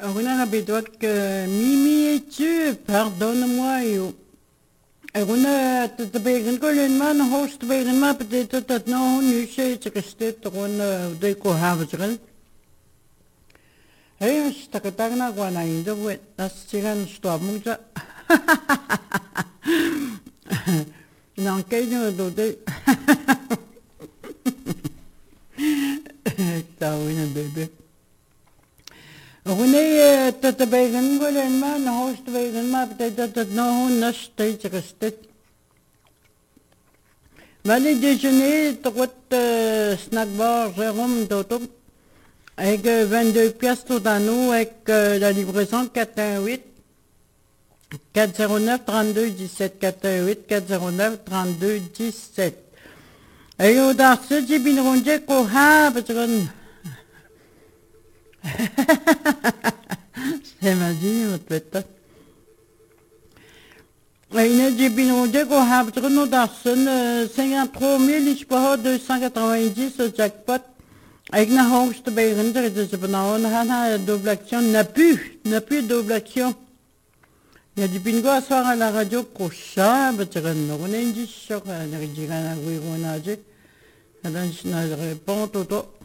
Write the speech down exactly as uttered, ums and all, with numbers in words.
Runa bedouak Mimi es-tu, pardonne-moi yo. Runa tatbegen kolen man host begen ma peut-être dat no nu sé tristet runa de ko havjren. Hey, stakatagna gwana indo wet das sigan stop muja. Non kenyo do de. Ta wina bebe. Rune tatbegen kolen man host begen ma peut-être dat no nu sé tristet. Vallée déjeuner, droite snack bar Jérôme Dotom. Avec vingt-deux piastres tout à nous, avec euh, la livraison quatre un huit quatre zéro neuf trente-deux dix-sept quatre un huit quatre zéro neuf trente-deux dix-sept. Et au darse j'ai bin ronde ko ha parce que c'est imagine votre peut-être. Et il j'ai bin ronde ko ha parce que nous darse cinquante-trois mille je pas deux cent quatre-vingt-dix au jackpot. Avec la host bij render dus op een oude double action n'a plus n'a plus double action. Il y a du bingo à soir à la radio cocha, mais tu rennes on est indice sur la régie à la guironage. Alors je ne réponds tout.